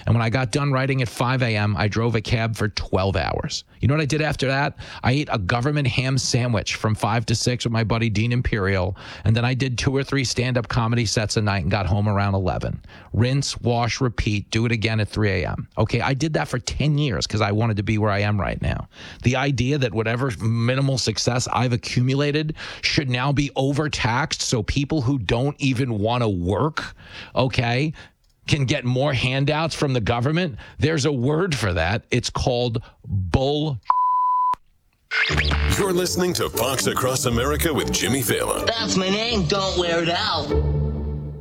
And when I got done writing at 5 a.m., I drove a cab for 12 hours. You know what I did after that? I ate a government ham sandwich from 5 to 6 with my buddy Dean Imperial. And then I did 2 or 3 stand-up comedy sets a night and got home around 11. Rinse, wash, repeat, do it again at 3 a.m. Okay, I did that for 10 years because I wanted to be where I am right now. The idea that whatever minimal success I've accumulated should now be overtaxed so people who don't even want to work, okay, can get more handouts from the government. There's a word for that. It's called bull. You're listening to Fox Across America with Jimmy Fallon. That's my name. Don't wear it out.